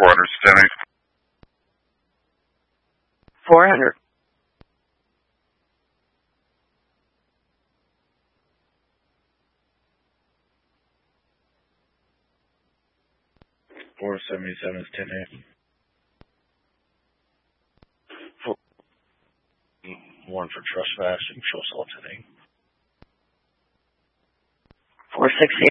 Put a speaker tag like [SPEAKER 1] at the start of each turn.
[SPEAKER 1] 400 10
[SPEAKER 2] 400.
[SPEAKER 3] $477 is 10A. One for trespass and show assault 10A.
[SPEAKER 2] 468.